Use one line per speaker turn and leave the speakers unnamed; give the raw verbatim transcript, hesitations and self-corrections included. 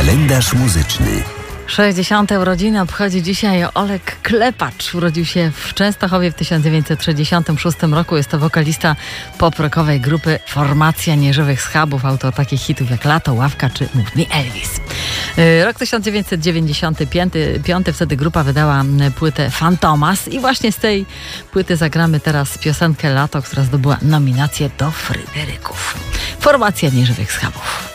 Kalendarz muzyczny.
sześćdziesiąte urodziny obchodzi dzisiaj Olek Klepacz. Urodził się w Częstochowie w tysiąc dziewięćset sześćdziesiątym szóstym roku. Jest to wokalista pop-rockowej grupy Formacja Nieżywych Schabów. Autor takich hitów jak Lato, Ławka czy Mów mi Elvis. Rok tysiąc dziewięćset dziewięćdziesiąty piąty. Wtedy grupa wydała płytę Fantomas i właśnie z tej płyty zagramy teraz piosenkę Lato, która zdobyła nominację do Fryderyków. Formacja Nieżywych Schabów.